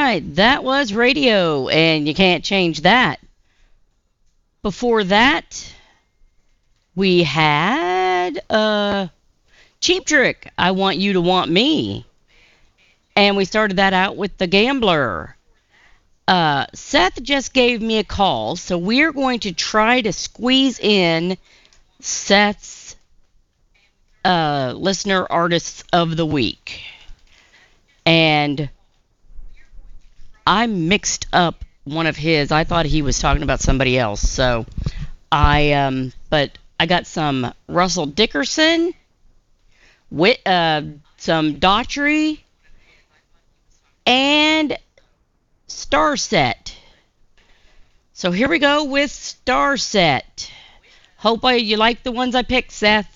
right, that was radio, and you can't change that. Before that, we had Cheap Trick, I Want You to Want Me. And we started that out with The Gambler. Seth just gave me a call, so we're going to try to squeeze in Seth's listener artists of the week. And I mixed up one of his. I thought he was talking about somebody else. So but I got some Russell Dickerson, some Daughtry, and Starset. So here we go with Starset. Hope you like the ones I picked, Seth.